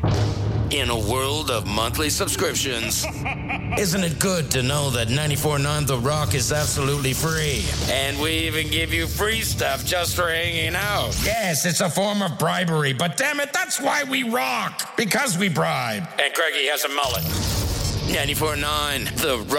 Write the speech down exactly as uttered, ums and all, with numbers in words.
In a world of monthly subscriptions, isn't it good to know that ninety-four point nine The Rock is absolutely free? And we even give you free stuff just for hanging out. Yes, it's a form of bribery, but damn it, that's why we rock. Because we bribe. And Craigie has a mullet. ninety-four point nine The Rock.